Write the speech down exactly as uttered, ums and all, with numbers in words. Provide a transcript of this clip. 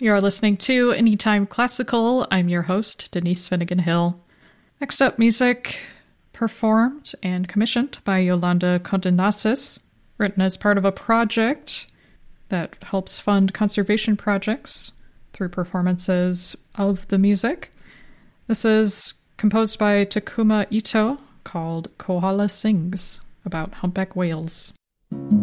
You're listening to Anytime Classical. I'm your host, Denise Finnegan Hill. Next up, music performed and commissioned by Yolanda Condenasis, written as part of a project that helps fund conservation projects through performances of the music. This is composed by Takuma Ito, called Kohala Sings, about humpback whales.